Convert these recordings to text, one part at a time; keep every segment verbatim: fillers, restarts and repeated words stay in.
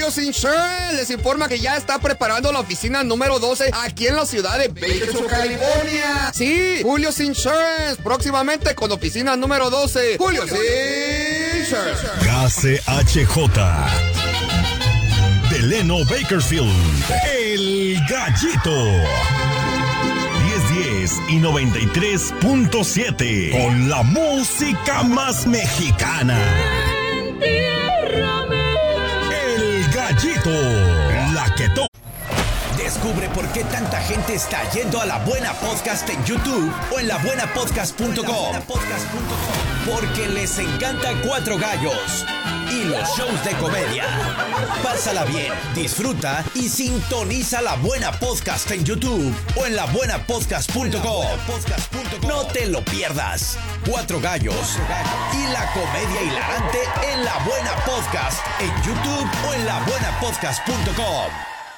Julio's Insurance les informa que ya está preparando la oficina número doce aquí en la ciudad de Bakersfield, California. Sí, Julio's Insurance, próximamente con oficina número doce. Julio's Insurance. K C H J Delano Bakersfield, El Gallito. diez diez y noventa y tres punto siete con la música más mexicana. El Gallito, la que toca. Descubre por qué tanta gente está yendo a La Buena Podcast en YouTube o en la buena podcast punto com. Porque les encanta Cuatro Gallos y los shows de comedia. Pásala bien, disfruta y sintoniza La Buena Podcast en YouTube o en la buena podcast punto com. No te lo pierdas. Cuatro Gallos y la comedia hilarante en La Buena Podcast en YouTube o en la buena podcast punto com.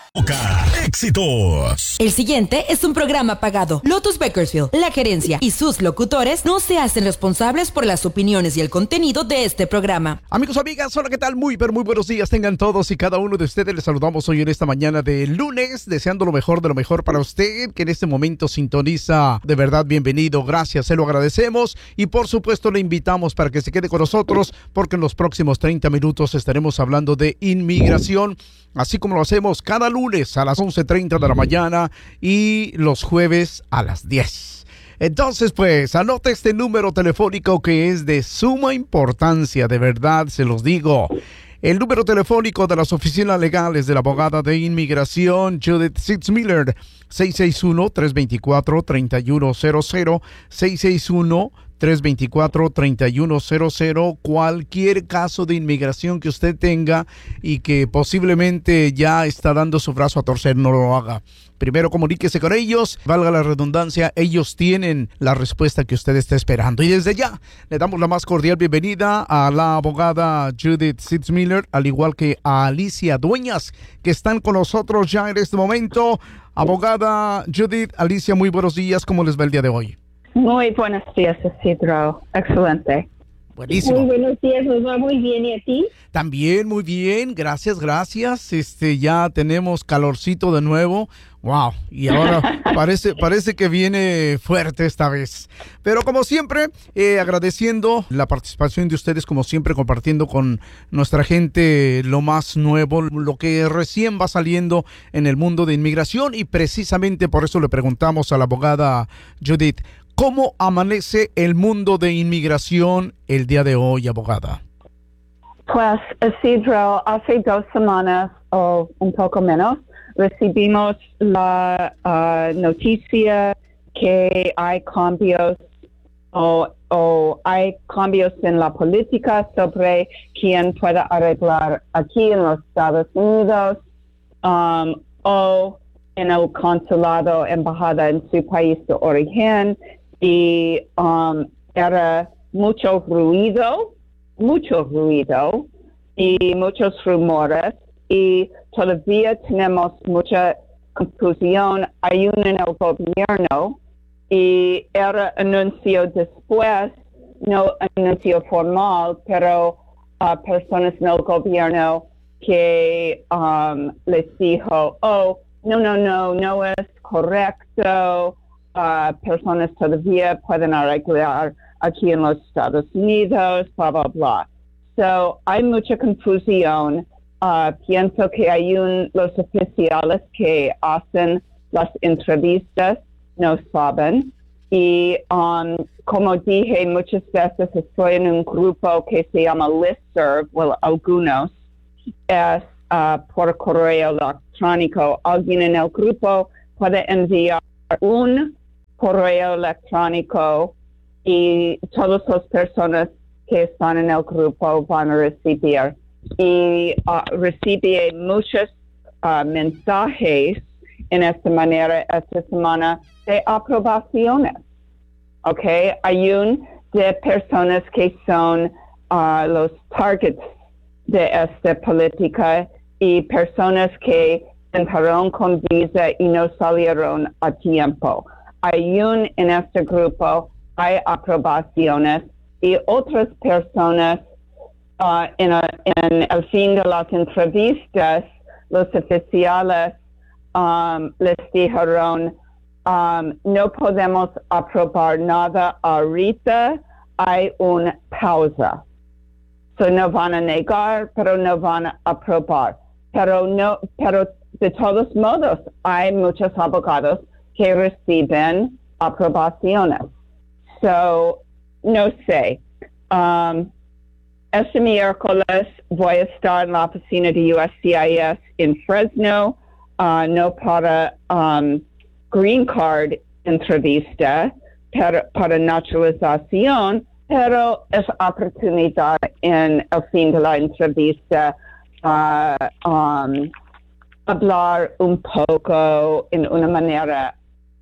Éxitos. El siguiente es un programa pagado. Lotus Bakersfield, la gerencia y sus locutores no se hacen responsables por las opiniones y el contenido de este programa. Amigos, amigas, hola, ¿qué tal? Muy, pero muy buenos días tengan todos y cada uno de ustedes. Les saludamos hoy en esta mañana de lunes, deseando lo mejor de lo mejor para usted, que en este momento sintoniza. De verdad, bienvenido, gracias, se lo agradecemos y por supuesto le invitamos para que se quede con nosotros, porque en los próximos treinta minutos estaremos hablando de inmigración, así como lo hacemos cada lunes a las once treinta de la mañana y los jueves a las diez. Entonces, pues, anote este número telefónico que es de suma importancia, de verdad, se los digo. El número telefónico de las oficinas legales de la abogada de inmigración, Judith Sitzmiller, seis seis uno, tres dos cuatro, tres uno cero cero, seis seis uno, tres dos cuatro, tres uno cero cero. Cualquier caso de inmigración que usted tenga y que posiblemente ya está dando su brazo a torcer, no lo haga. Primero comuníquese con ellos, valga la redundancia, ellos tienen la respuesta que usted está esperando. Y desde ya le damos la más cordial bienvenida a la abogada Judith Sitzmiller, al igual que a Alicia Dueñas, que están con nosotros ya en este momento. Abogada Judith, Alicia, muy buenos días, ¿cómo les va el día de hoy? Muy buenos días, Isidro. Excelente. Buenísimo. Muy buenos días, nos va muy bien. ¿Y a ti? También muy bien, gracias, gracias. Este, ya tenemos calorcito de nuevo. Wow, y ahora parece, parece que viene fuerte esta vez. Pero como siempre, eh, agradeciendo la participación de ustedes, como siempre, compartiendo con nuestra gente lo más nuevo, lo que recién va saliendo en el mundo de inmigración. Y precisamente por eso le preguntamos a la abogada Judith, ¿cómo amanece el mundo de inmigración el día de hoy, abogada? Pues, Isidro, hace dos semanas o un poco menos, recibimos la uh, noticia que hay cambios o, o hay cambios en la política sobre quién puede arreglar aquí en los Estados Unidos um, o en el consulado, embajada en su país de origen. Y um, era mucho ruido, mucho ruido y muchos rumores, y todavía tenemos mucha confusión. Hay un en el gobierno y era anuncio después, no anuncio formal, pero uh, personas en el gobierno que um, les dijo, oh, no, no, no, no es correcto. Uh, personas todavía pueden arreglar aquí en los Estados Unidos, bla, bla, bla. So, hay mucha confusión. Uh, pienso que hay un, los oficiales que hacen las entrevistas no saben. Y um, como dije muchas veces, estoy en un grupo que se llama Listserv, well, algunos, es uh, por correo electrónico. Alguien en el grupo puede enviar un correo electrónico y todas las personas que están en el grupo van a recibir. Y uh, recibí muchos uh, mensajes en esta manera esta semana de aprobaciones. ¿Ok? Hay un de personas que son uh, los targets de esta política y personas que entraron con visa y no salieron a tiempo. Hay un en este grupo, hay aprobaciones y otras personas uh, en, a, en el fin de las entrevistas, los oficiales um, les dijeron, um, no podemos aprobar nada ahorita, hay una pausa. So no van a negar, pero no van a aprobar. Pero no, pero de todos modos, hay muchos abogados que reciben aprobaciones. So, no sé. Um, este miércoles voy a estar en la oficina de U S C I S en Fresno, uh, no para um, green card entrevista, pero para naturalización, pero es oportunidad en el fin de la entrevista uh, um, hablar un poco en una manera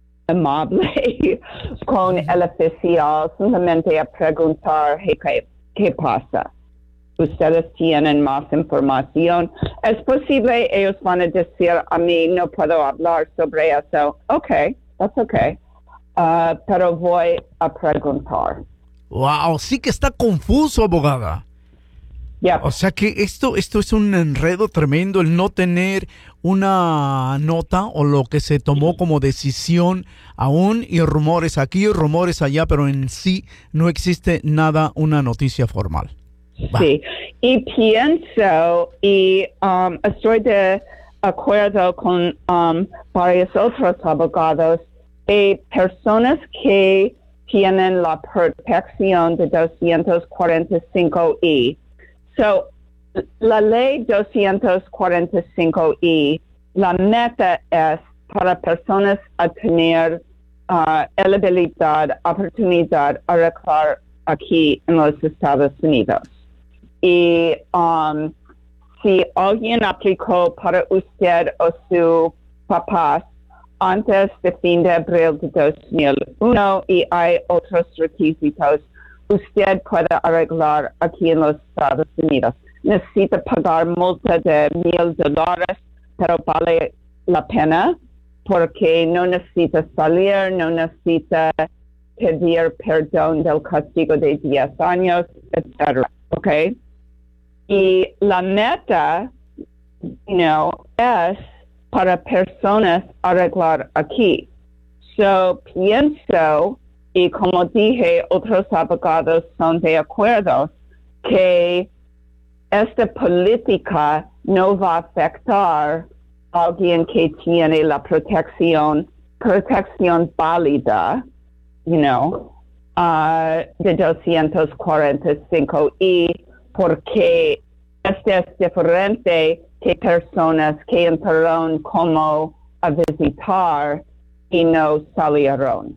amable con el oficial, simplemente a preguntar, hey, ¿qué, qué pasa? Ustedes tienen más información. Es posible ellos van a decir a mí, no puedo hablar sobre eso. Ok, that's okay. Uh, pero voy a preguntar. Wow, sí que está confuso, abogada. Yep. O sea que esto, esto es un enredo tremendo, el no tener una nota o lo que se tomó como decisión aún, y rumores aquí y rumores allá, pero en sí no existe nada, una noticia formal. Va. Sí, y pienso, y um, estoy de acuerdo con um, varios otros abogados, y personas que tienen la protección de doscientos cuarenta y cinco I. So, la ley doscientos cuarenta y cinco I, la meta es para personas a tener uh, elegibilidad, oportunidad a arreglar aquí en los Estados Unidos. Y um, si alguien aplicó para usted o su papá antes de fin de abril de dos mil uno y hay otros requisitos, usted puede arreglar aquí en los Estados Unidos. Necesita pagar multa de mil dólares, pero vale la pena porque no necesita salir, no necesita pedir perdón del castigo de diez años, etcétera. ¿Ok? Y la meta, you know, es para personas arreglar aquí. So, pienso, y como dije, otros abogados son de acuerdo que esta política no va a afectar a alguien que tiene la protección, protección válida, you know, uh, de doscientos cuarenta y cinco I, porque este es diferente que personas que entraron como a visitar y no salieron.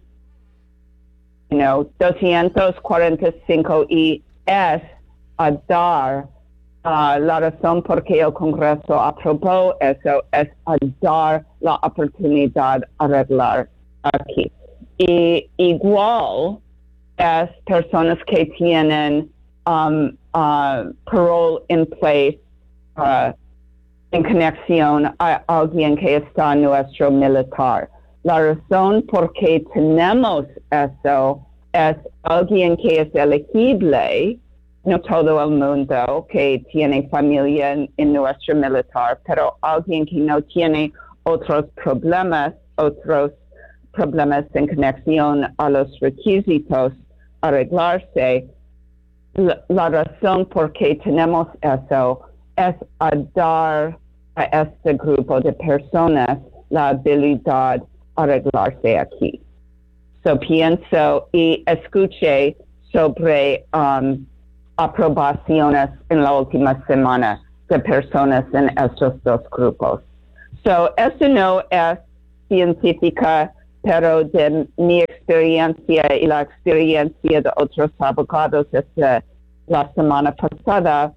You know, doscientos cuarenta y cinco I es a dar, uh, la razón por qué el Congreso aprobó eso es a dar la oportunidad a arreglar aquí. Y igual es personas que tienen um, uh, parole in place uh, en conexión a alguien que está en nuestro militar. La razón por qué tenemos eso es alguien que es elegible, no todo el mundo que tiene familia en, en nuestro militar, pero alguien que no tiene otros problemas, otros problemas en conexión a los requisitos arreglarse. La, la razón por qué tenemos eso es a dar a este grupo de personas la habilidad a arreglarse aquí. So pienso y escuché sobre um, aprobaciones en la última semana de personas en estos dos grupos. So esto no es científica, pero de mi experiencia y la experiencia de otros abogados desde la semana pasada,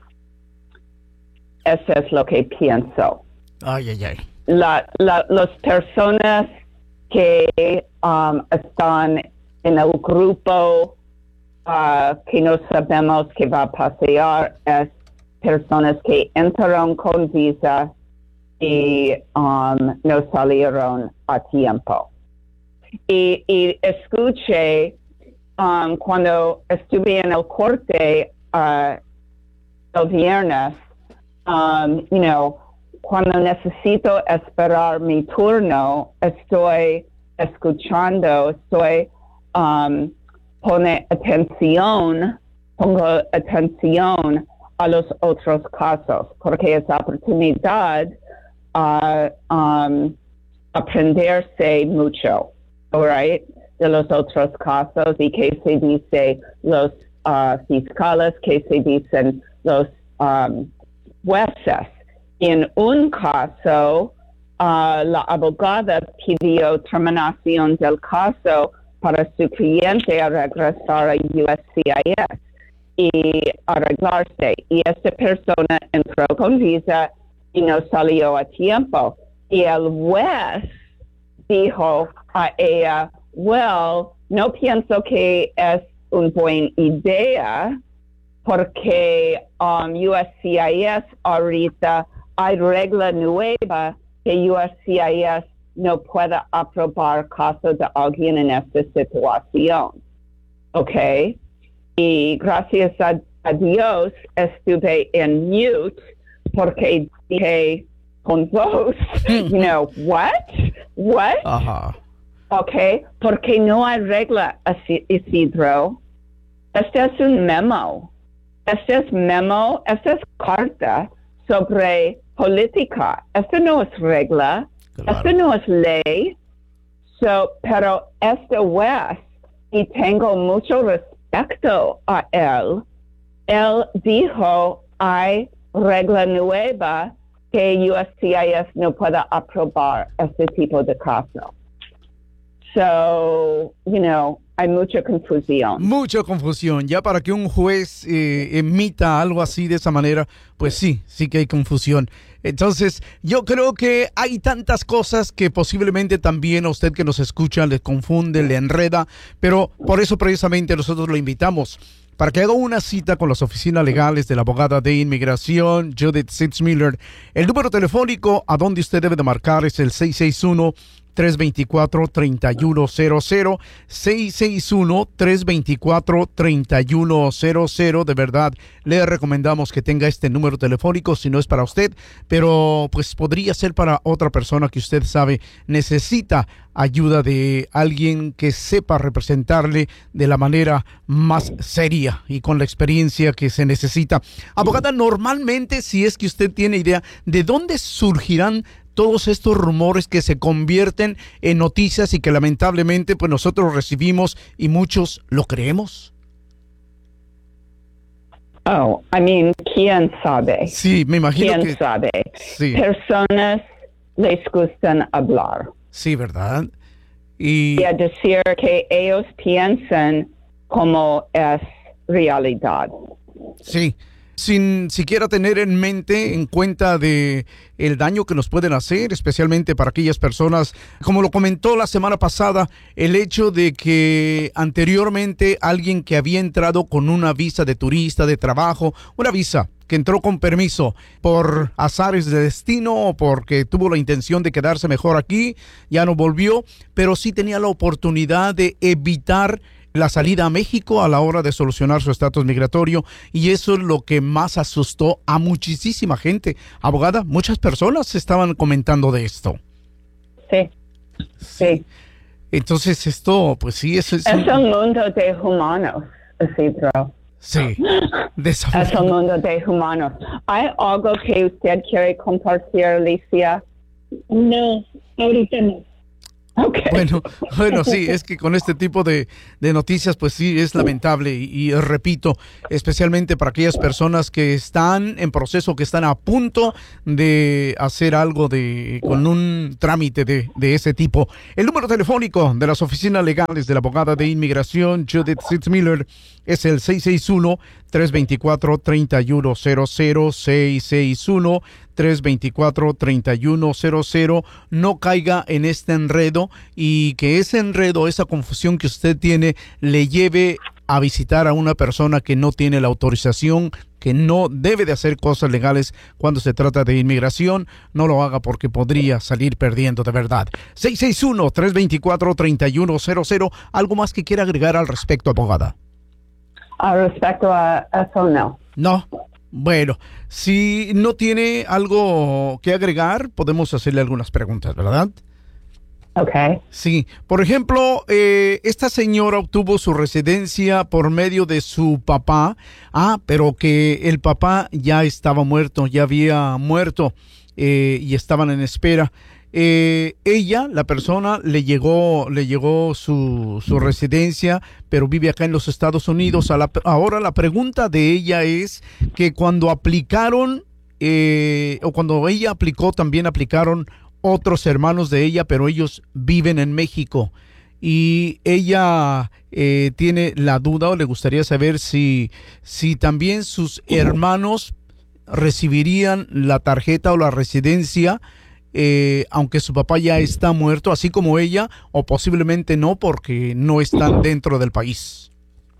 eso es lo que pienso. Ay, ay, ay. La, la, las personas que um, están en el grupo uh, que no sabemos qué va a pasar es personas que entraron con visa y um, no salieron a tiempo. Y, y escuché um, cuando estuve en el corte uh, el viernes, um, you know, cuando necesito esperar mi turno, estoy escuchando, estoy um, pone atención, pongo atención a los otros casos, porque es oportunidad a uh, um, aprenderse mucho, all right, de los otros casos y que se dice los uh, fiscales, que se dicen los um, jueces. En un caso, uh, la abogada pidió terminación del caso para su cliente a regresar a U S C I S y arreglarse. Y esta persona entró con visa y no salió a tiempo. Y el juez dijo a ella, well, no pienso que es una buena idea porque um, U S C I S ahorita hay regla nueva que U S C I S no puede aprobar caso de alguien en esta situación. ¿Ok? Y gracias a, a Dios estuve en mute porque dije con voz, you know, what? What? Ajá. ¿Ok? Porque no hay regla, Isidro. Este es un memo. Este es memo, esta es carta sobre política. Esto no es regla, claro. Esto no es ley. So, pero este juez, y tengo mucho respeto a él, él dijo, hay regla nueva que U S C I S no puede aprobar este tipo de caso. So, you know, hay mucha confusión. Mucha confusión. Ya para que un juez eh, emita algo así de esa manera, pues sí, sí que hay confusión. Entonces, yo creo que hay tantas cosas que posiblemente también a usted que nos escucha le confunde, le enreda, pero por eso precisamente nosotros lo invitamos para que haga una cita con las oficinas legales de la abogada de inmigración, Judith Sitzmiller. El número telefónico a donde usted debe de marcar es el seis seis uno, tres dos cuatro, tres uno cero cero, seis seis uno, tres dos cuatro, tres uno cero cero. De verdad, le recomendamos que tenga este número telefónico si no es para usted, pero pues podría ser para otra persona que usted sabe necesita ayuda de alguien que sepa representarle de la manera más seria y con la experiencia que se necesita. Abogada, normalmente, si es que usted tiene idea, ¿de dónde surgirán todos estos rumores que se convierten en noticias y que lamentablemente pues nosotros recibimos y muchos lo creemos? Oh, I mean, ¿quién sabe? Sí, me imagino ¿Quién que... sabe? Sí. Personas les gustan hablar. Sí, ¿verdad? Y... y a decir que ellos piensan como es realidad. Sí, sin siquiera tener en mente, en cuenta de el daño que nos pueden hacer, especialmente para aquellas personas, como lo comentó la semana pasada, el hecho de que anteriormente alguien que había entrado con una visa de turista, de trabajo, una visa que entró con permiso por azares de destino o porque tuvo la intención de quedarse mejor aquí, ya no volvió, pero sí tenía la oportunidad de evitar la salida a México a la hora de solucionar su estatus migratorio, y eso es lo que más asustó a muchísima gente. Abogada, muchas personas estaban comentando de esto. Sí, sí. Entonces esto, pues sí, eso es... Es un, un mundo de humanos, Isidro. Sí, es un mundo de humanos. ¿Hay algo que usted quiere compartir, Alicia? No, ahorita no. Okay. Bueno, bueno, sí, es que con este tipo de, de noticias, pues sí, es lamentable y, y repito, especialmente para aquellas personas que están en proceso, que están a punto de hacer algo de con un trámite de, de ese tipo. El número telefónico de las oficinas legales de la abogada de inmigración, Judith Sitzmiller, es el seis seis uno, tres dos cuatro, tres uno cero cero, seis seis uno, tres dos cuatro, tres uno cero cero. No caiga en este enredo y que ese enredo, esa confusión que usted tiene, le lleve a visitar a una persona que no tiene la autorización, que no debe de hacer cosas legales cuando se trata de inmigración. No lo haga porque podría salir perdiendo de verdad. seis seis uno, tres dos cuatro, tres uno cero cero. ¿Algo más que quiera agregar al respecto, abogada? Al respecto a eso, no. No. Bueno, si no tiene algo que agregar, podemos hacerle algunas preguntas, ¿verdad? Okay. Sí, por ejemplo, eh, esta señora obtuvo su residencia por medio de su papá, ah, pero que el papá ya estaba muerto, ya había muerto eh, y estaban en espera. Eh, ella, la persona, le llegó, le llegó su, su residencia, pero vive acá en los Estados Unidos. A la, ahora la pregunta de ella es que cuando aplicaron, eh, o cuando ella aplicó, también aplicaron otros hermanos de ella, pero ellos viven en México. Y ella eh, tiene la duda o le gustaría saber si, si también sus hermanos recibirían la tarjeta o la residencia, eh, aunque su papá ya está muerto, así como ella, o posiblemente no, porque no están dentro del país.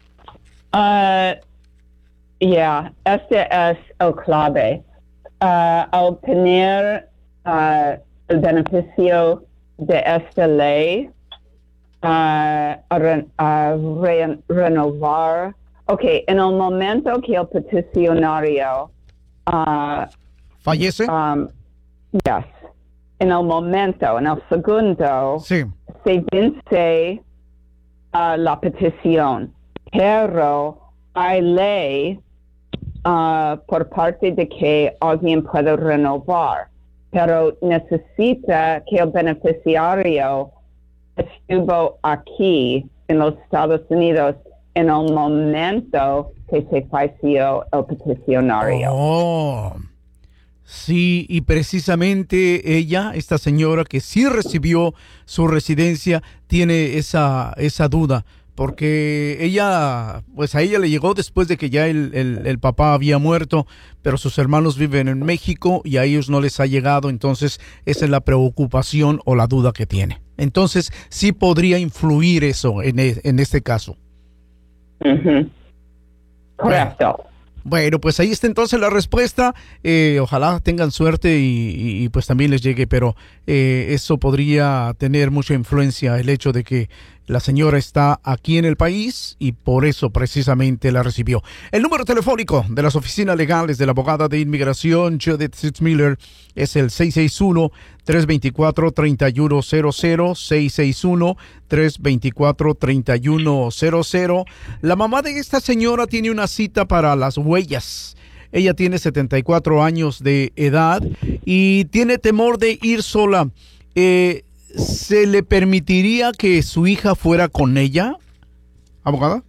Uh, yeah, este es el clave. Uh, al tener uh, el beneficio de esta ley, uh, a, re, a re, renovar. Ok, en el momento que el peticionario uh, ¿fallece? Um, yes. En el momento, en el segundo, sí. se vence uh, la petición, pero hay ley uh, por parte de que alguien puede renovar, pero necesita que el beneficiario estuvo aquí en los Estados Unidos en el momento que se falleció el peticionario. Oh, sí, y precisamente ella, esta señora que sí recibió su residencia, tiene esa, esa duda, porque ella, pues a ella le llegó después de que ya el, el, el papá había muerto, pero sus hermanos viven en México y a ellos no les ha llegado, entonces esa es la preocupación o la duda que tiene. Entonces sí podría influir eso en, en este caso. Uh-huh. Correcto. Bueno. Bueno, pues ahí está entonces la respuesta. Eh, ojalá tengan suerte y, y, y pues también les llegue, pero eh, eso podría tener mucha influencia, el hecho de que la señora está aquí en el país y por eso precisamente la recibió. El número telefónico de las oficinas legales de la abogada de inmigración Judith Sitzmiller es el seis seis uno, tres dos cuatro, tres uno cero cero, seis seis uno, tres dos cuatro, tres uno cero cero. La mamá de esta señora tiene una cita para las huellas. Ella tiene setenta y cuatro años de edad y tiene temor de ir sola. Eh, ¿Se le permitiría que su hija fuera con ella, abogada?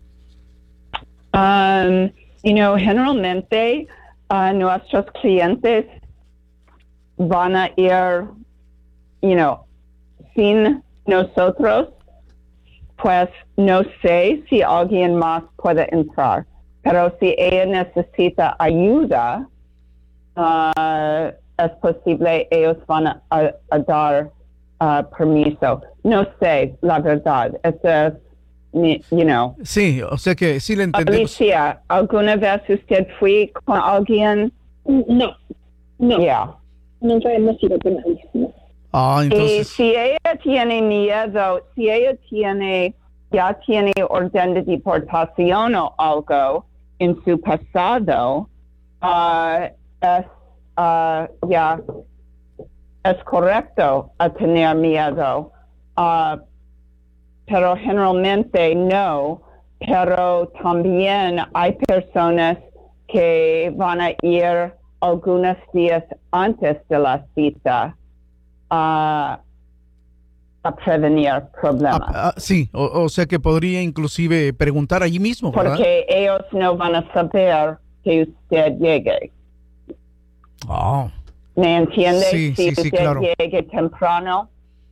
Um, you know, generalmente uh, nuestros clientes van a ir, you know, sin nosotros, pues no sé si alguien más puede entrar. Pero si ella necesita ayuda, uh, es posible ellos van a, a, a dar uh, permiso. No sé, la verdad. Eso es, you know. Sí, o sea que sí le entendemos. Alicia, ¿alguna vez usted fue con alguien? No, no. Yeah. Nunca hemos ido con nadie. No. Ah, entonces. Y si ella tiene miedo, si ella tiene, ya tiene orden de deportación o algo en su pasado, uh, es, uh, ya, es correcto a tener miedo. Uh, pero generalmente no, pero también hay personas que van a ir algunos días antes de la cita uh, a prevenir problemas. Ah, ah, sí, o, o sea que podría inclusive preguntar allí mismo, ¿verdad? Porque ellos no van a saber que usted llegue. Oh. ¿Me entiende? Sí, si sí, sí, usted claro. llegue temprano.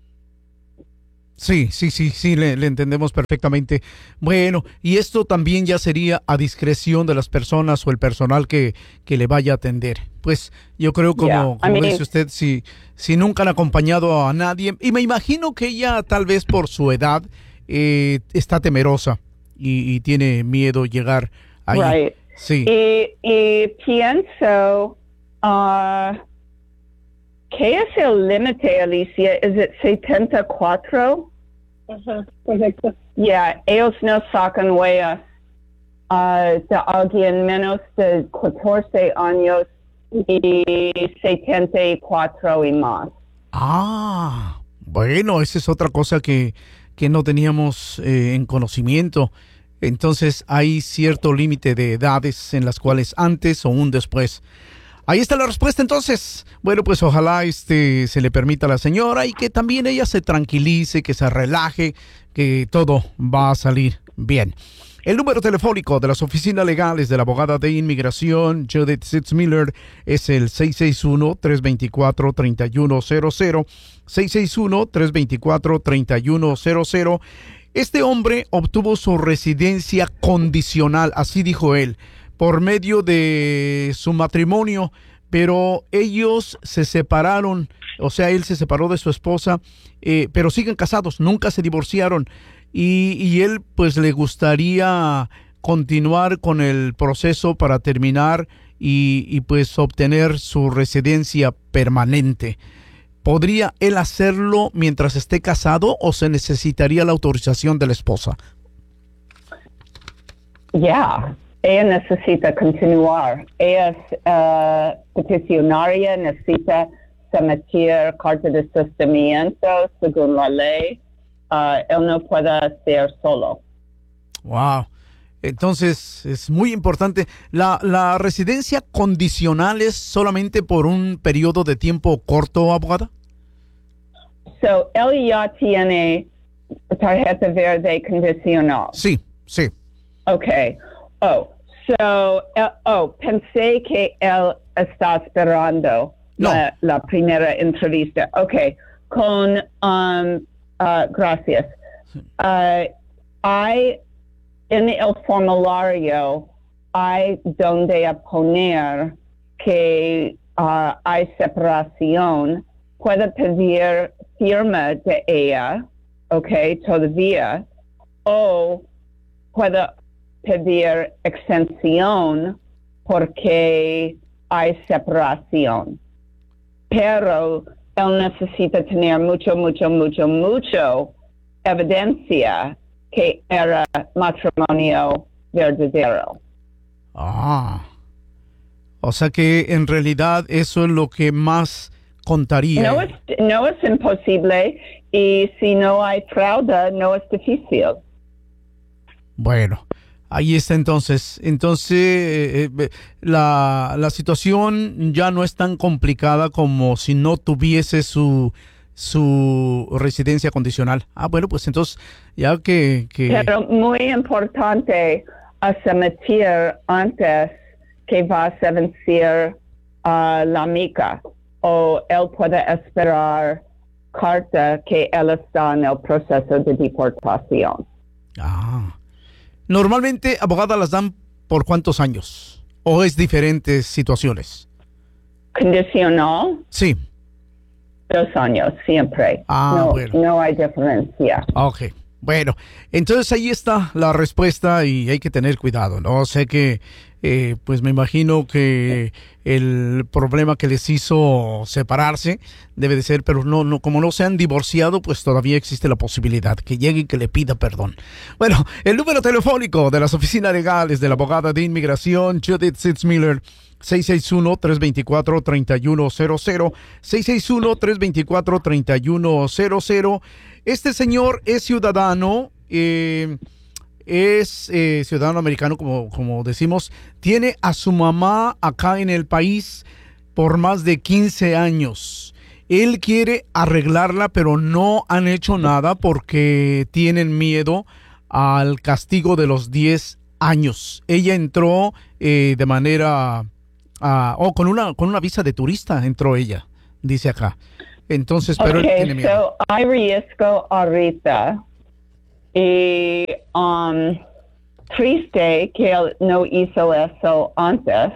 Sí, sí, sí, sí, le, le entendemos perfectamente. Bueno, y esto también ya sería a discreción de las personas o el personal que, que le vaya a atender. Pues yo creo como, Yeah, como I mean, dice usted, si, si nunca han acompañado a nadie, y me imagino que ella tal vez por su edad eh, está temerosa y, y tiene miedo llegar ahí. Right. Sí. Y, y pienso, uh, ¿qué es el límite, Alicia? ¿Es it setenta y cuatro? Ajá, correcto. Yeah, ellos no sacan huellas uh, de alguien menos de catorce años y setenta y cuatro y más. Ah, bueno, esa es otra cosa que, que no teníamos eh, en conocimiento. Entonces hay cierto límite de edades en las cuales antes o un después. Ahí está la respuesta entonces. Bueno, pues ojalá este se le permita a la señora y que también ella se tranquilice, que se relaje, que todo va a salir bien. El número telefónico de las oficinas legales de la abogada de inmigración Judith Sitzmiller es el seis seis uno, tres dos cuatro, tres uno cero cero, seis seis uno, tres dos cuatro, tres uno cero cero. Este hombre obtuvo su residencia condicional, así dijo él, por medio de su matrimonio, pero ellos se separaron, o sea, él se separó de su esposa, eh, pero siguen casados, nunca se divorciaron. Y, y él pues le gustaría continuar con el proceso para terminar y, y pues obtener su residencia permanente. ¿Podría él hacerlo mientras esté casado o se necesitaría la autorización de la esposa? Ya, ella necesita continuar. Ella es uh, peticionaria, necesita someter carta de sostenimiento según la ley. Uh, él no puede hacer solo. Wow. Entonces es muy importante. La, la residencia condicional es solamente por un periodo de tiempo corto, abogada. So, él ya tiene tarjeta verde condicional. Sí, sí. Okay. Oh, so, uh, oh, pensé que él está esperando no. la, la primera entrevista. Okay. Con um. Uh, gracias. Uh, hay en el formulario hay donde a poner que uh, hay separación. Puede pedir firma de ella, okay, todavía, o puede pedir extensión porque hay separación. Pero él necesita tener mucho, mucho, mucho, mucho evidencia que era matrimonio verdadero. Ah, o sea que en realidad eso es lo que más contaría. No es, no es imposible y si no hay fraude, no es difícil. Bueno, ahí está entonces. Entonces, eh, eh, la, la situación ya no es tan complicada como si no tuviese su, su residencia condicional. Ah, bueno, pues entonces, ya que... que... Pero muy importante a someter antes que va a vencer uh, la mica. O él puede esperar carta que él está en el proceso de deportación. Ah. Normalmente, abogada, las dan por cuántos años, o es diferentes situaciones. Condicional. Sí. Dos años siempre. Ah, no, bueno. no hay diferencia. Ok. Bueno, entonces ahí está la respuesta y hay que tener cuidado, ¿no? Sé que, eh, pues me imagino que el problema que les hizo separarse debe de ser, pero no, no, como no se han divorciado, pues todavía existe la posibilidad que llegue y que le pida perdón. Bueno, el número telefónico de las oficinas legales de la abogada de inmigración Judith Sitzmiller, seis seis uno, tres dos cuatro, tres uno cero cero, seis seis uno, tres dos cuatro, tres uno cero cero. Este señor es ciudadano, eh, es eh, ciudadano americano, como, como decimos. Tiene a su mamá acá en el país por más de quince años. Él quiere arreglarla, pero no han hecho nada porque tienen miedo al castigo de los diez años. Ella entró eh, de manera... Uh, oh, con una, con una visa de turista entró ella, dice acá. Entonces, pero okay, él tiene miedo. So hay riesgo ahorita y um, triste que él no hizo eso antes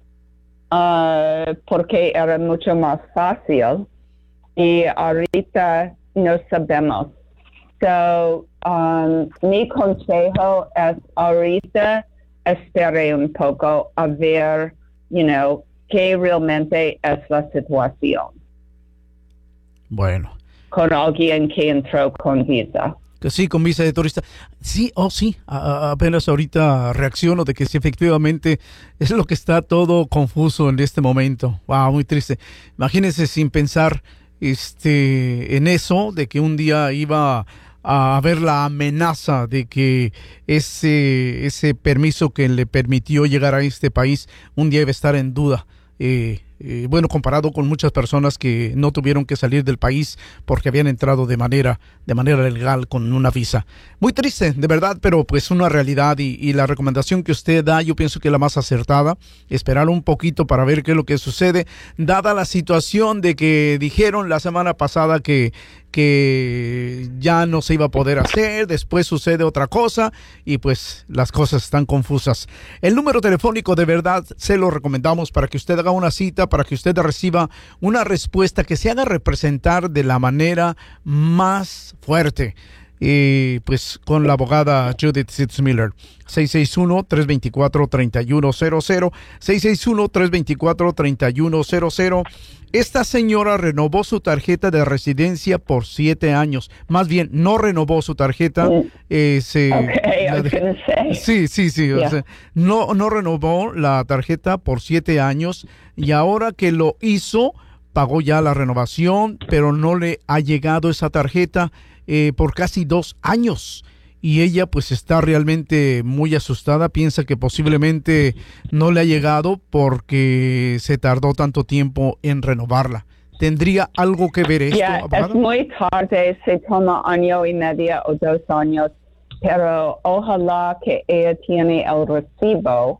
uh, porque era mucho más fácil y ahorita no sabemos. So um, mi consejo es ahorita espere un poco a ver, you know, que realmente es la situación. Bueno. Con alguien que entró con visa. Que sí, con visa de turista. Sí, oh sí, a, a, apenas ahorita reacciono de que sí, efectivamente es lo que está todo confuso en este momento. Wow, muy triste. Imagínense sin pensar este en eso, de que un día iba a haber la amenaza de que ese, ese permiso que le permitió llegar a este país un día iba a estar en duda. Eh, eh, bueno, comparado con muchas personas que no tuvieron que salir del país porque habían entrado de manera de manera legal con una visa. Muy triste, de verdad, pero pues una realidad y, y la recomendación que usted da, yo pienso que es la más acertada, esperar un poquito para ver qué es lo que sucede, dada la situación de que dijeron la semana pasada que que ya no se iba a poder hacer, después sucede otra cosa y pues las cosas están confusas. El número telefónico de verdad se lo recomendamos para que usted haga una cita, para que usted reciba una respuesta que se haga representar de la manera más fuerte. Y pues con la abogada Judith Sitzmiller. seis seis uno, tres dos cuatro, tres uno cero cero, seis seis uno, tres dos cuatro, tres uno cero cero. Esta señora renovó su tarjeta de residencia por siete años. Más bien, no renovó su tarjeta. Eh, se, okay, I was de, gonna say. Sí, sí, sí. Yeah. O sea, no, no renovó la tarjeta por siete años y ahora que lo hizo, pagó ya la renovación, pero no le ha llegado esa tarjeta eh, por casi dos años. Y ella pues está realmente muy asustada, piensa que posiblemente no le ha llegado porque se tardó tanto tiempo en renovarla. ¿Tendría algo que ver esto, Yeah, abogada? es muy tarde, se toma año y medio o dos años, pero ojalá que ella tiene el recibo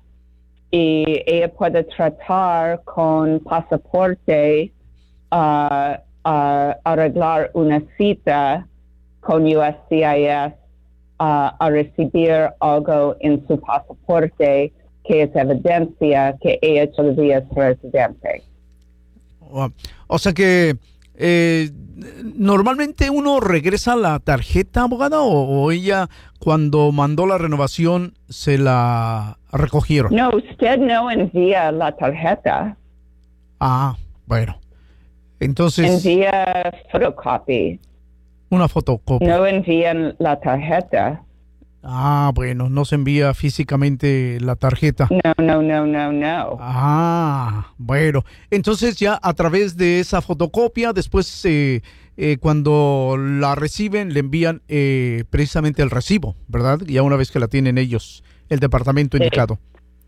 y ella puede tratar con pasaporte a uh, uh, arreglar una cita con U S C I S Uh, a recibir algo en su pasaporte que es evidencia que ella todavía es residente. O, o sea que eh, normalmente uno regresa la tarjeta, abogada, o, o ella cuando mandó la renovación se la recogieron. No, usted no envía la tarjeta. Ah, bueno. Entonces... Envía photocopy. Una fotocopia. No envían la tarjeta. Ah, bueno, no se envía físicamente la tarjeta. No, no, no, no, no. Ah, bueno. Entonces ya a través de esa fotocopia, después eh, eh, cuando la reciben, le envían eh, precisamente el recibo, ¿verdad? Ya una vez que la tienen ellos, el departamento sí. indicado.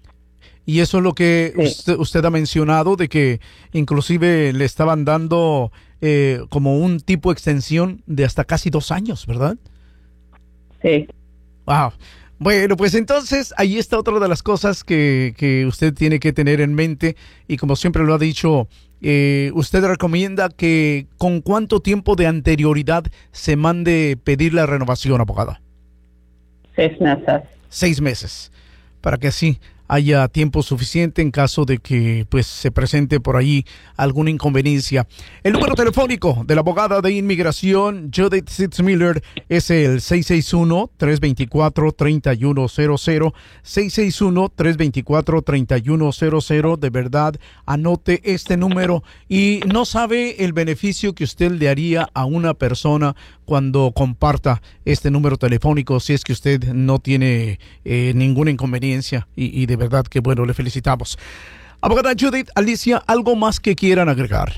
Y eso es lo que sí. usted, usted ha mencionado, de que inclusive le estaban dando eh, como un tipo de extensión de hasta casi dos años, ¿verdad? Sí. Wow. Bueno, pues entonces ahí está otra de las cosas que, que usted tiene que tener en mente y como siempre lo ha dicho, eh, usted recomienda que con cuánto tiempo de anterioridad se mande pedir la renovación, abogada. Seis meses. Seis meses, para que así haya tiempo suficiente en caso de que pues se presente por ahí alguna inconveniencia. El número telefónico de la abogada de inmigración Judith Sitzmiller es el seis seis uno, tres dos cuatro, tres uno cero cero, seis seis uno, tres dos cuatro, tres uno cero cero. De verdad, anote este número y no sabe el beneficio que usted le haría a una persona cuando comparta este número telefónico, si es que usted no tiene eh, ninguna inconveniencia y, y de verdad que bueno, le felicitamos. Abogada Judith, Alicia, ¿algo más que quieran agregar?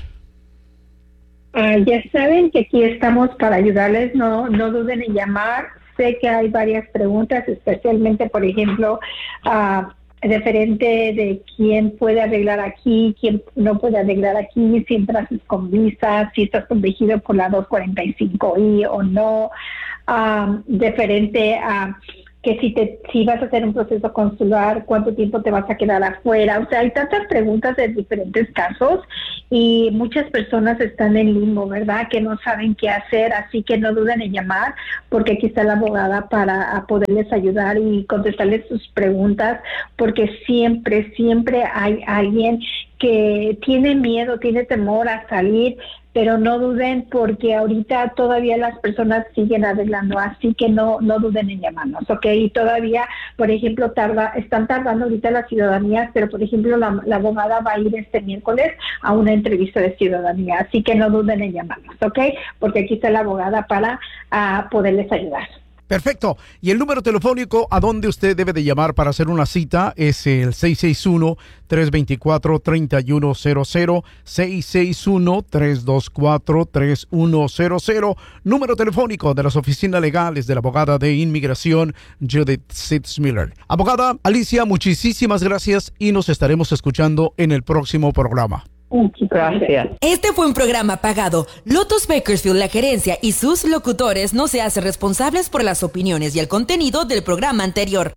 Uh, ya saben que aquí estamos para ayudarles, no, no duden en llamar. Sé que hay varias preguntas, especialmente, por ejemplo, uh, referente de quién puede arreglar aquí, quién no puede arreglar aquí, si entras con visa, si estás protegido por la dos cuarenta y cinco i o no, um, referente a que si te si vas a hacer un proceso consular, cuánto tiempo te vas a quedar afuera. O sea, hay tantas preguntas de diferentes casos y muchas personas están en limbo, ¿verdad? Que no saben qué hacer, así que no duden en llamar porque aquí está la abogada para poderles ayudar y contestarles sus preguntas, porque siempre, siempre hay alguien que tiene miedo, tiene temor a salir, pero no duden porque ahorita todavía las personas siguen arreglando, así que no no duden en llamarnos, ¿ok? Y todavía, por ejemplo, tarda están tardando ahorita las ciudadanías, pero por ejemplo la, la abogada va a ir este miércoles a una entrevista de ciudadanía, así que no duden en llamarnos, ¿ok? Porque aquí está la abogada para uh, poderles ayudar. Perfecto. Y el número telefónico a donde usted debe de llamar para hacer una cita es el seis seis uno, tres dos cuatro, tres uno cero cero, seis seis uno, tres dos cuatro, tres uno cero cero. Número telefónico de las oficinas legales de la abogada de inmigración Judith Sitzmiller. Abogada Alicia, muchísimas gracias y nos estaremos escuchando en el próximo programa. Gracias. Este fue un programa pagado. Lotus Bakersfield, la gerencia y sus locutores no se hacen responsables por las opiniones y el contenido del programa anterior.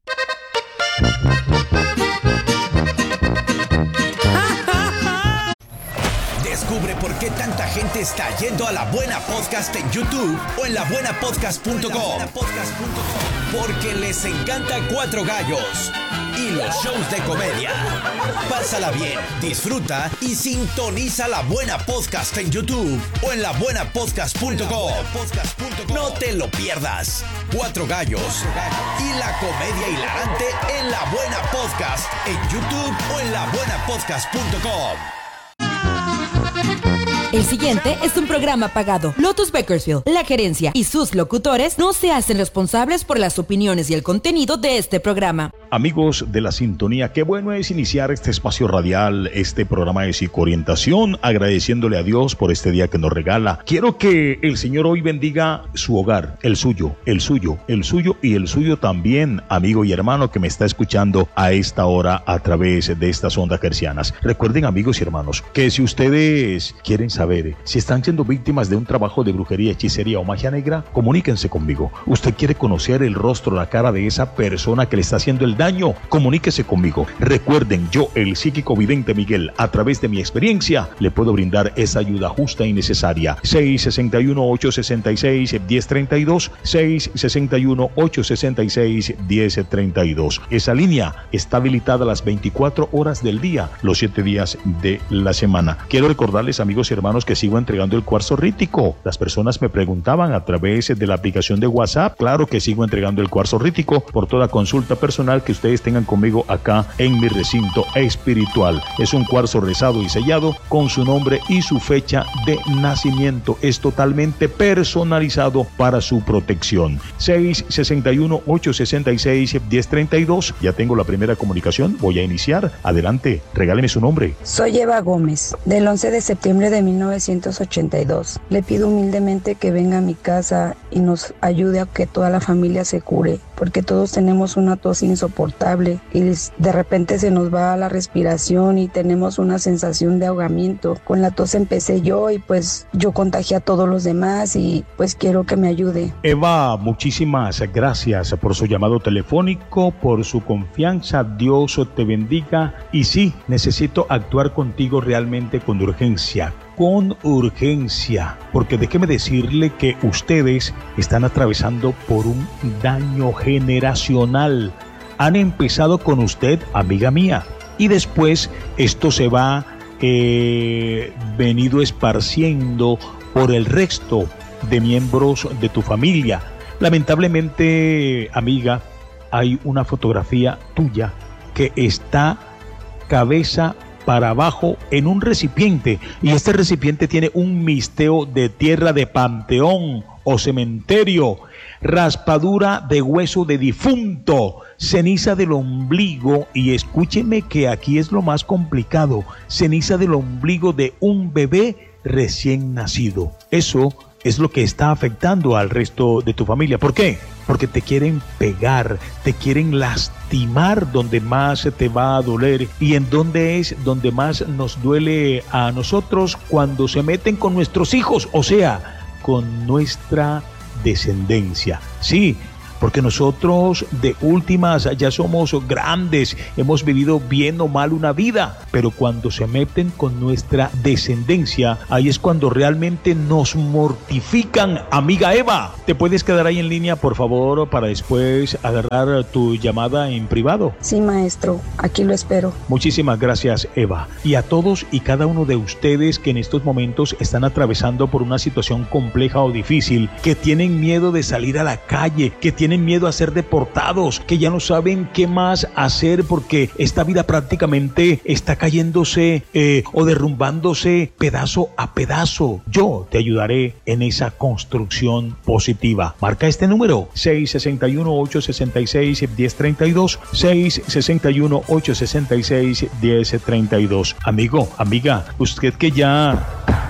Descubre por qué tanta gente está yendo a La Buena Podcast en YouTube o en la buena podcast punto com. Porque les encanta Cuatro Gallos y los shows de comedia. Pásala bien, disfruta y sintoniza La Buena Podcast en YouTube o en la buena podcast punto com. No te lo pierdas. Cuatro Gallos y la comedia hilarante en La Buena Podcast en YouTube o en la buena podcast punto com. El siguiente es un programa pagado. Lotus Bakersfield, la gerencia y sus locutores no se hacen responsables por las opiniones y el contenido de este programa. Amigos de la sintonía, qué bueno es iniciar este espacio radial, este programa de psicoorientación, agradeciéndole a Dios por este día que nos regala. Quiero que el Señor hoy bendiga su hogar, el suyo, el suyo, el suyo y el suyo también, amigo y hermano que me está escuchando a esta hora a través de estas ondas hercianas. Recuerden, amigos y hermanos, que si ustedes quieren saber si están siendo víctimas de un trabajo de brujería, hechicería o magia negra, comuníquense conmigo. Usted quiere conocer el rostro, la cara de esa persona que le está haciendo el daño, comuníquese conmigo. Recuerden, yo, el psíquico vidente Miguel, a través de mi experiencia, le puedo brindar esa ayuda justa y necesaria. seis seis uno, ocho seis seis, uno cero tres dos, seis seis uno, ocho seis seis, uno cero tres dos. Esa línea está habilitada las veinticuatro horas del día, los siete días de la semana. Quiero recordarles, amigos y hermanos, que sigo entregando el cuarzo rítico. Las personas me preguntaban a través de la aplicación de WhatsApp. Claro que sigo entregando el cuarzo rítico por toda consulta personal que ustedes tengan conmigo acá en mi recinto espiritual. Es un cuarzo rezado y sellado con su nombre y su fecha de nacimiento. Es totalmente personalizado para su protección. seis seis uno, ocho seis seis, uno cero tres dos. Ya tengo la primera comunicación. Voy a iniciar. Adelante, regáleme su nombre. Soy Eva Gómez, del once de septiembre de mil novecientos ochenta y dos. Le pido humildemente que venga a mi casa y nos ayude a que toda la familia se cure, porque todos tenemos una tos insoportable y de repente se nos va la respiración y tenemos una sensación de ahogamiento. Con la tos empecé yo y pues yo contagié a todos los demás y pues quiero que me ayude. Eva, muchísimas gracias por su llamado telefónico, por su confianza. Dios te bendiga. Y sí, necesito actuar contigo realmente con urgencia. Con urgencia, porque déjeme decirle que ustedes están atravesando por un daño generacional. Han empezado con usted, amiga mía, y después esto se va eh, venido esparciendo por el resto de miembros de tu familia. Lamentablemente, amiga, hay una fotografía tuya que está cabeza para abajo en un recipiente, y este recipiente tiene un misteo de tierra de panteón o cementerio, raspadura de hueso de difunto, ceniza del ombligo, y escúcheme que aquí es lo más complicado, ceniza del ombligo de un bebé recién nacido. Eso es lo que está afectando al resto de tu familia. ¿Por qué? Porque te quieren pegar, te quieren lastimar donde más te va a doler. ¿Y en dónde es donde más nos duele a nosotros? Cuando se meten con nuestros hijos, o sea, con nuestra descendencia. Sí, porque nosotros de últimas ya somos grandes, hemos vivido bien o mal una vida, pero cuando se meten con nuestra descendencia, ahí es cuando realmente nos mortifican. Amiga Eva, ¿te puedes quedar ahí en línea, por favor, para después agarrar tu llamada en privado? Sí, maestro, aquí lo espero. Muchísimas gracias, Eva. Y a todos y cada uno de ustedes que en estos momentos están atravesando por una situación compleja o difícil, que tienen miedo de salir a la calle, que tienen miedo a ser deportados, que ya no saben qué más hacer porque esta vida prácticamente está cayéndose eh, o derrumbándose pedazo a pedazo. Yo te ayudaré en esa construcción positiva. Marca este número: seis seis uno, ocho seis seis, uno cero tres dos, seis seis uno, ocho seis seis, uno cero tres dos. Amigo, amiga, usted que ya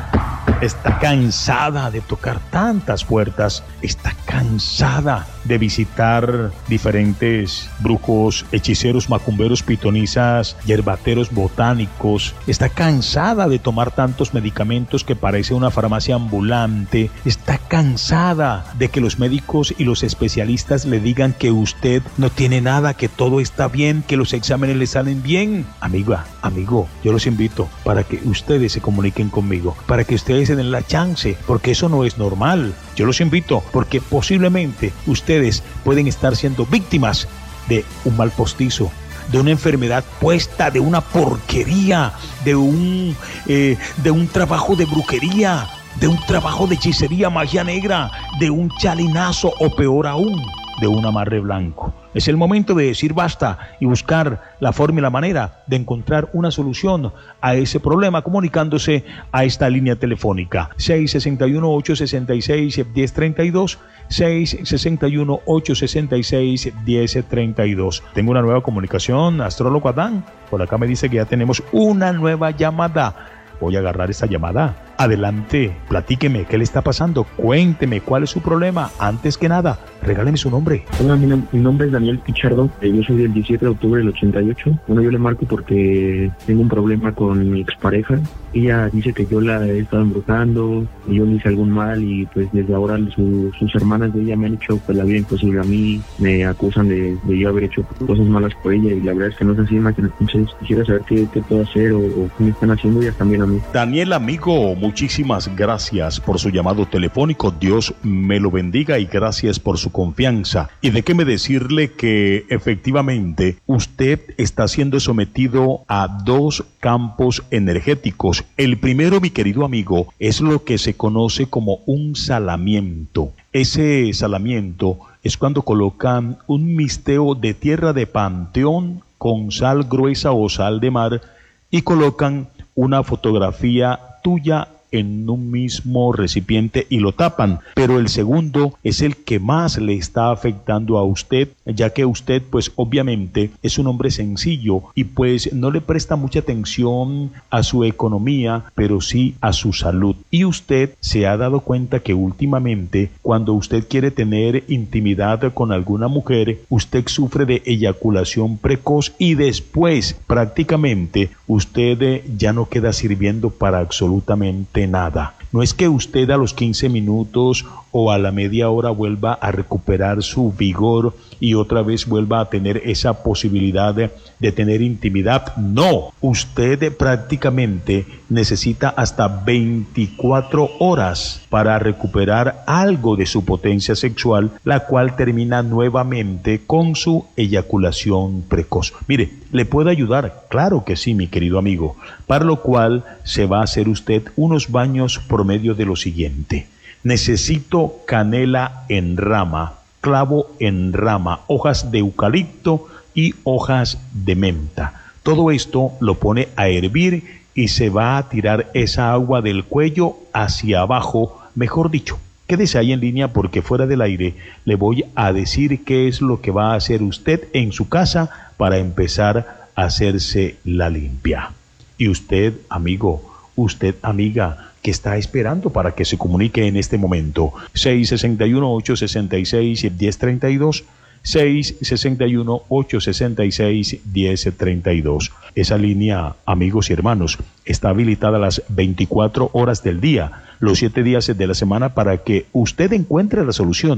está cansada de tocar tantas puertas, está cansada de visitar diferentes brujos, hechiceros, macumberos, pitonisas, yerbateros, botánicos, está cansada de tomar tantos medicamentos que parece una farmacia ambulante, está cansada de que los médicos y los especialistas le digan que usted no tiene nada, que todo está bien, que los exámenes le salen bien. Amiga, amigo, yo los invito para que ustedes se comuniquen conmigo, para que ustedes se den la chance, porque eso no es normal. Yo los invito porque posiblemente ustedes pueden estar siendo víctimas de un mal postizo, de una enfermedad puesta, de una porquería, de un, eh, de un trabajo de brujería, de un trabajo de hechicería, magia negra, de un chalinazo o peor aún, de un amarre blanco. Es el momento de decir basta y buscar la forma y la manera de encontrar una solución a ese problema comunicándose a esta línea telefónica seis seis uno, ocho seis seis, uno cero tres dos, seis seis uno, ocho seis seis, uno cero tres dos. Tengo una nueva comunicación, astrólogo Adán. Por acá me dice que ya tenemos una nueva llamada. Voy a agarrar esta llamada. Adelante, platíqueme, ¿qué le está pasando? Cuénteme, ¿cuál es su problema? Antes que nada, regáleme su nombre. Hola, mi, mi nombre es Daniel Pichardo, yo soy del diecisiete de octubre del ochenta y ocho. Bueno, yo le marco porque tengo un problema con mi expareja. Ella dice que yo la he estado embrujando, y yo le hice algún mal y pues desde ahora su, sus hermanas de ella me han hecho pues la vida imposible a mí, me acusan de, de yo haber hecho cosas malas por ella y la verdad es que no es así, entonces quisiera saber qué, qué puedo hacer o, o qué me están haciendo ellas también a mí. Daniel, amigo, muchísimas gracias por su llamado telefónico. Dios me lo bendiga y gracias por su confianza. Y déjeme decirle que efectivamente usted está siendo sometido a dos campos energéticos. El primero, mi querido amigo, es lo que se conoce como un salamiento. Ese salamiento es cuando colocan un misteo de tierra de panteón con sal gruesa o sal de mar y colocan una fotografía tuya en un mismo recipiente y lo tapan, pero el segundo es el que más le está afectando a usted, ya que usted pues obviamente es un hombre sencillo y pues no le presta mucha atención a su economía, pero sí a su salud. Y usted se ha dado cuenta que últimamente cuando usted quiere tener intimidad con alguna mujer, usted sufre de eyaculación precoz y después prácticamente usted ya no queda sirviendo para absolutamente nada. No es que usted a los quince minutos o a la media hora vuelva a recuperar su vigor y otra vez vuelva a tener esa posibilidad de, de tener intimidad. No, usted prácticamente necesita hasta veinticuatro horas para recuperar algo de su potencia sexual, la cual termina nuevamente con su eyaculación precoz. Mire, ¿le puedo ayudar? Claro que sí, mi querido amigo, para lo cual se va a hacer usted unos baños por medio de lo siguiente. Necesito canela en rama, clavo en rama, hojas de eucalipto y hojas de menta. Todo esto lo pone a hervir y se va a tirar esa agua del cuello hacia abajo, mejor dicho. Quédese ahí en línea porque fuera del aire le voy a decir qué es lo que va a hacer usted en su casa para empezar a hacerse la limpia. Y usted, amigo, usted, amiga, que está esperando para que se comunique en este momento. seis seis uno, ocho seis seis, uno cero tres dos, seis seis uno, ocho seis seis, uno cero tres dos. Esa línea, amigos y hermanos, está habilitada las veinticuatro horas del día, los siete días de la semana para que usted encuentre la solución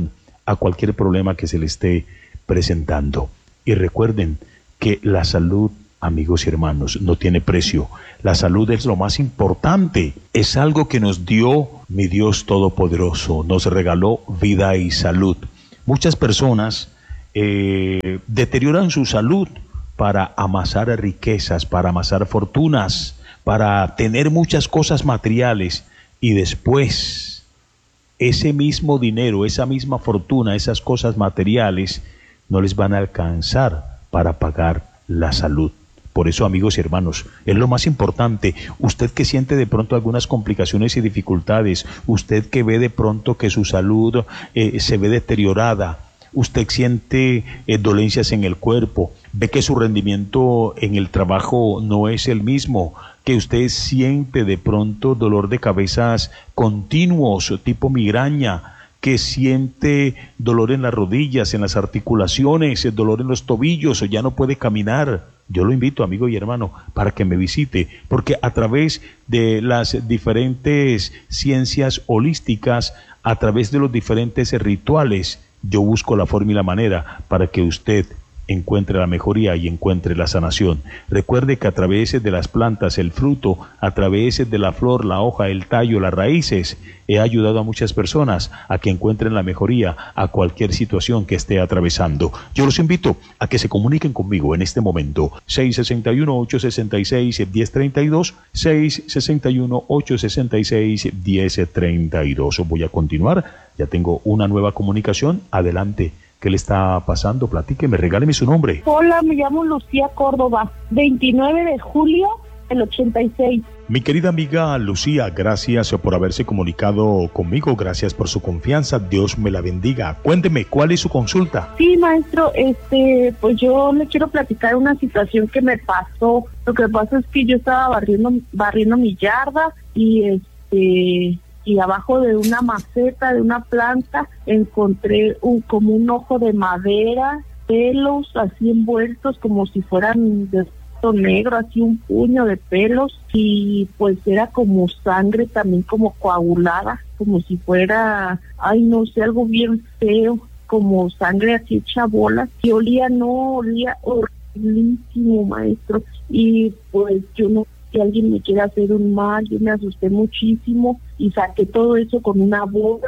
a cualquier problema que se le esté presentando. Y recuerden que la salud, amigos y hermanos, no tiene precio. La salud es lo más importante. Es algo que nos dio mi Dios Todopoderoso. Nos regaló vida y salud. Muchas personas eh, deterioran su salud para amasar riquezas, para amasar fortunas, para tener muchas cosas materiales, y después ese mismo dinero, esa misma fortuna, esas cosas materiales no les van a alcanzar para pagar la salud. Por eso, amigos y hermanos, es lo más importante. Usted que siente de pronto algunas complicaciones y dificultades, usted que ve de pronto que su salud eh, se ve deteriorada, usted siente eh, dolencias en el cuerpo, ve que su rendimiento en el trabajo no es el mismo, que usted siente de pronto dolor de cabezas continuos, tipo migraña, que siente dolor en las rodillas, en las articulaciones, dolor en los tobillos, o ya no puede caminar. Yo lo invito, amigo y hermano, para que me visite, porque a través de las diferentes ciencias holísticas, a través de los diferentes rituales, yo busco la forma y la manera para que usted encuentre la mejoría y encuentre la sanación. Recuerde que a través de las plantas, el fruto, a través de la flor, la hoja, el tallo, las raíces, he ayudado a muchas personas a que encuentren la mejoría a cualquier situación que esté atravesando. Yo los invito a que se comuniquen conmigo en este momento. seis seis uno, ocho seis seis, uno cero tres dos, seis seis uno, ocho seis seis, uno cero tres dos. Voy a continuar. Ya tengo una nueva comunicación. Adelante. ¿Qué le está pasando? Platíqueme, regáleme su nombre. Hola, me llamo Lucía Córdoba, veintinueve de julio del ochenta y seis. Mi querida amiga Lucía, gracias por haberse comunicado conmigo, gracias por su confianza, Dios me la bendiga. Cuénteme, ¿cuál es su consulta? Sí, maestro, este, pues yo le quiero platicar una situación que me pasó. Lo que pasa es que yo estaba barriendo, barriendo mi yarda y este... y abajo de una maceta, de una planta, encontré un como un ojo de madera, pelos así envueltos como si fueran de negro, así un puño de pelos, y pues era como sangre también como coagulada, como si fuera, ay no sé, algo bien feo, como sangre así hecha bolas, y olía, no, olía horriblísimo, maestro, y pues yo no, si alguien me quiere hacer un mal, yo me asusté muchísimo y saqué todo eso con una bolsa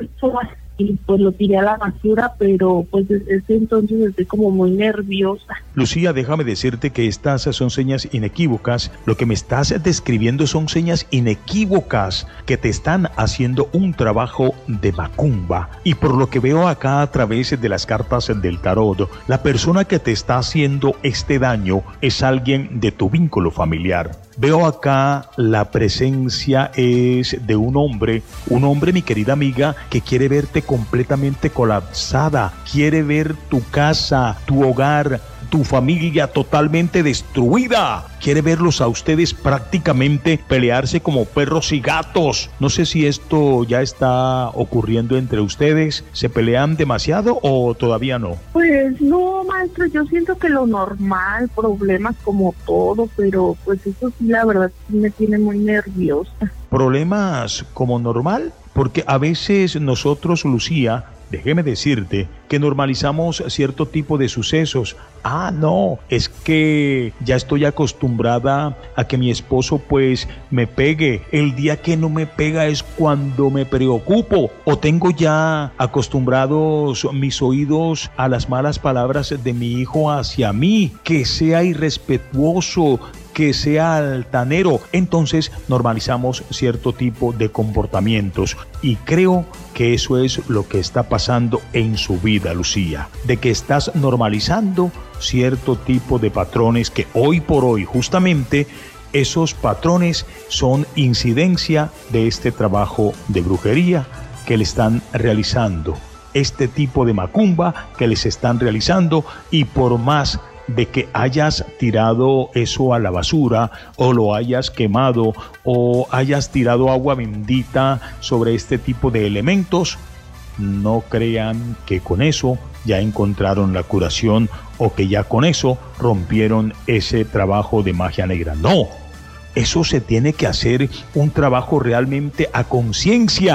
y pues lo tiré a la basura, pero pues desde ese entonces estoy como muy nerviosa. Lucía, déjame decirte que estas son señas inequívocas. Lo que me estás describiendo son señas inequívocas que te están haciendo un trabajo de macumba. Y por lo que veo acá a través de las cartas del tarot, la persona que te está haciendo este daño es alguien de tu vínculo familiar. Veo acá la presencia es de un hombre, un hombre, mi querida amiga, que quiere verte completamente colapsada, quiere ver tu casa, tu hogar, tu familia totalmente destruida. Quiere verlos a ustedes prácticamente pelearse como perros y gatos. No sé si esto ya está ocurriendo entre ustedes. ¿Se pelean demasiado o todavía no? Pues no, maestro, yo siento que lo normal, problemas como todo, pero pues eso sí, la verdad, sí me tiene muy nerviosa. ¿Problemas como normal? Porque a veces nosotros, Lucía, déjeme decirte que normalizamos cierto tipo de sucesos. Ah, no, es que ya estoy acostumbrada a que mi esposo pues me pegue. El día que no me pega es cuando me preocupo. O tengo ya acostumbrados mis oídos a las malas palabras de mi hijo hacia mí. Que sea irrespetuoso, que sea altanero. Entonces normalizamos cierto tipo de comportamientos y creo que eso es lo que está pasando en su vida, Lucía, de que estás normalizando cierto tipo de patrones que hoy por hoy justamente esos patrones son incidencia de este trabajo de brujería que le están realizando, este tipo de macumba que les están realizando, y por más de que hayas tirado eso a la basura o lo hayas quemado o hayas tirado agua bendita sobre este tipo de elementos, no crean que con eso ya encontraron la curación o que ya con eso rompieron ese trabajo de magia negra. No, eso se tiene que hacer un trabajo realmente a conciencia,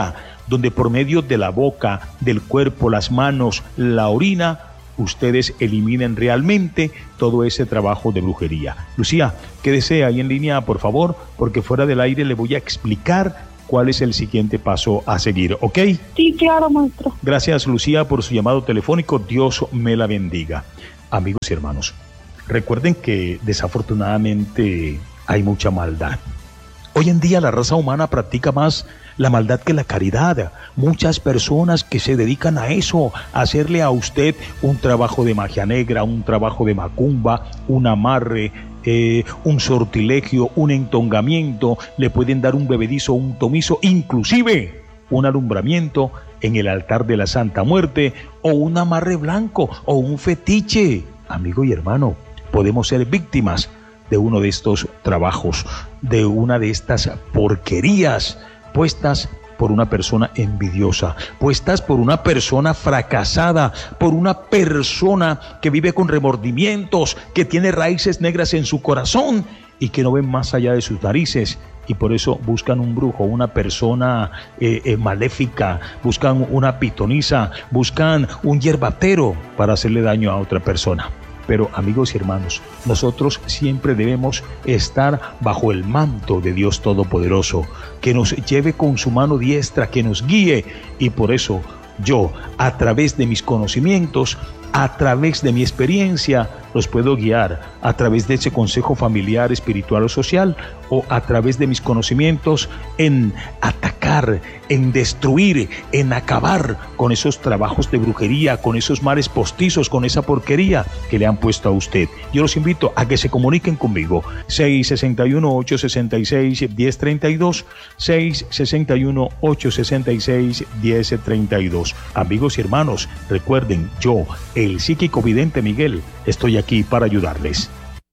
donde por medio de la boca, del cuerpo, las manos, la orina, ustedes eliminen realmente todo ese trabajo de brujería. Lucía, quédese ahí en línea, por favor, porque fuera del aire le voy a explicar cuál es el siguiente paso a seguir, ¿ok? Sí, claro, maestro. Gracias, Lucía, por su llamado telefónico. Dios me la bendiga. Amigos y hermanos, recuerden que desafortunadamente hay mucha maldad. Hoy en día la raza humana practica más la maldad que la caridad. Muchas personas que se dedican a eso, a hacerle a usted un trabajo de magia negra, un trabajo de macumba, un amarre, eh, un sortilegio, un entongamiento, le pueden dar un bebedizo, un tomizo, inclusive un alumbramiento en el altar de la Santa Muerte, o un amarre blanco, o un fetiche. Amigo y hermano, podemos ser víctimas de uno de estos trabajos, de una de estas porquerías puestas por una persona envidiosa, puestas por una persona fracasada, por una persona que vive con remordimientos, que tiene raíces negras en su corazón y que no ven más allá de sus narices, y por eso buscan un brujo, una persona eh, eh, maléfica, buscan una pitonisa, buscan un hierbatero para hacerle daño a otra persona. Pero amigos y hermanos, nosotros siempre debemos estar bajo el manto de Dios Todopoderoso, que nos lleve con su mano diestra, que nos guíe, y por eso yo, a través de mis conocimientos, a través de mi experiencia, los puedo guiar a través de ese consejo familiar, espiritual o social, o a través de mis conocimientos en atacar, en destruir, en acabar con esos trabajos de brujería, con esos mares postizos, con esa porquería que le han puesto a usted. Yo los invito a que se comuniquen conmigo. seis seis uno, ocho seis seis, uno cero tres dos, seis seis uno, ocho seis seis, uno cero tres dos. Amigos y hermanos, recuerden, yo, el psíquico vidente Miguel, estoy aquí para ayudarles.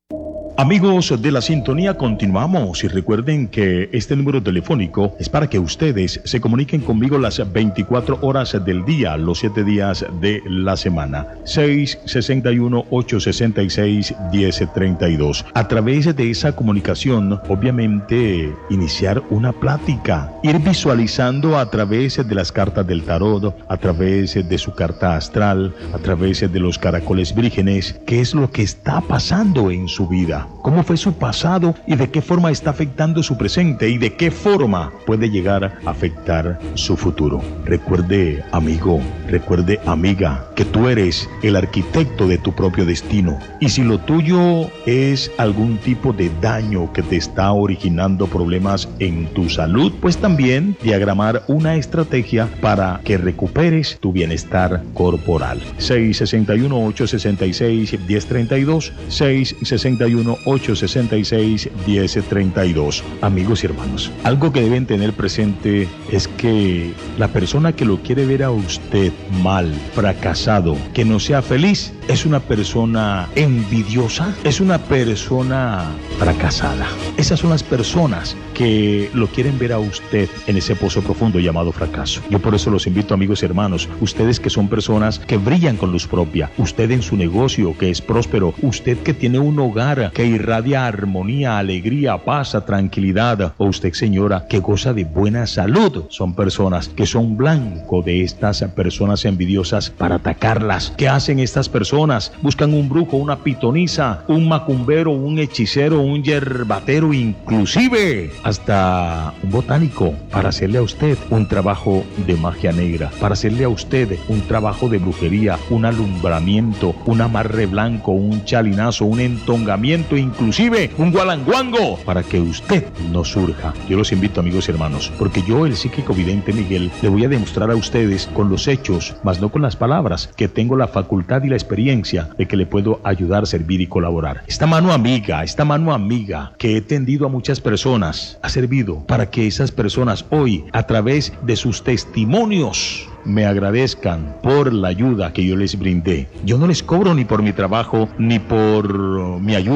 Amigos de la sintonía, continuamos y recuerden que este número telefónico es para que ustedes se comuniquen conmigo las veinticuatro horas del día, los siete días de la semana. seis seis uno, ocho seis seis, uno cero tres dos. A través de esa comunicación, obviamente, iniciar una plática, ir visualizando a través de las cartas del tarot, a través de su carta astral, a través de los caracoles vírgenes, qué es lo que está pasando en su vida. ¿Cómo fue su pasado y de qué forma está afectando su presente y de qué forma puede llegar a afectar su futuro? Recuerde, amigo, recuerde, amiga, que tú eres el arquitecto de tu propio destino. Y si lo tuyo es algún tipo de daño que te está originando problemas en tu salud, pues también diagramar una estrategia para que recuperes tu bienestar corporal. seis seis uno, ocho seis seis, uno cero tres dos, seis seis uno, ocho seis seis, uno cero tres dos. Amigos y hermanos, algo que deben tener presente es que la persona que lo quiere ver a usted mal, fracasado, que no sea feliz, es una persona envidiosa, es una persona fracasada. Esas son las personas que lo quieren ver a usted en ese pozo profundo llamado fracaso. Yo por eso los invito, amigos y hermanos, ustedes que son personas que brillan con luz propia, usted en su negocio que es próspero, usted que tiene un hogar que irradia armonía, alegría, paz, tranquilidad, o usted, señora, que goza de buena salud, son personas que son blanco de estas personas envidiosas para atacarlas. ¿Qué hacen estas personas? Buscan un brujo, una pitonisa, un macumbero, un hechicero, un yerbatero, inclusive hasta un botánico, para hacerle a usted un trabajo de magia negra, para hacerle a usted un trabajo de brujería, un alumbramiento, un amarre blanco, un chalinazo, un entongamiento, inclusive un gualanguango, para que usted no surja. Yo los invito, amigos y hermanos, porque yo, el psíquico vidente Miguel, le voy a demostrar a ustedes con los hechos, más no con las palabras, que tengo la facultad y la experiencia de que le puedo ayudar, servir y colaborar. Esta mano amiga, esta mano amiga que he tendido a muchas personas, ha servido para que esas personas hoy, a través de sus testimonios, me agradezcan por la ayuda que yo les brindé. Yo no les cobro ni por mi trabajo ni por mi ayuda.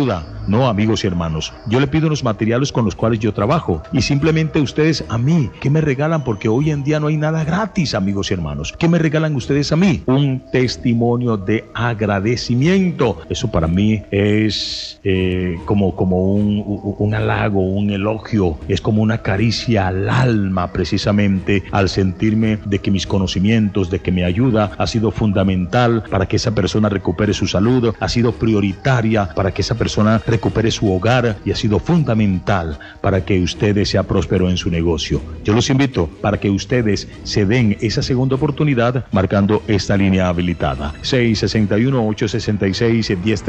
No, amigos y hermanos, yo le pido los materiales con los cuales yo trabajo y simplemente ustedes a mí, ¿qué me regalan? Porque hoy en día no hay nada gratis, amigos y hermanos. ¿Qué me regalan ustedes a mí? Un testimonio de agradecimiento. Eso para mí es eh, como, como un, un halago, un elogio, es como una caricia al alma, precisamente al sentirme de que mis conocimientos, de que mi ayuda ha sido fundamental para que esa persona recupere su salud, ha sido prioritaria para que esa persona recupere su hogar y ha sido fundamental para que ustedes sea próspero en su negocio. Yo los invito para que ustedes se den esa segunda oportunidad marcando esta línea habilitada seis sesenta y uno, ocho sesenta y seis, diez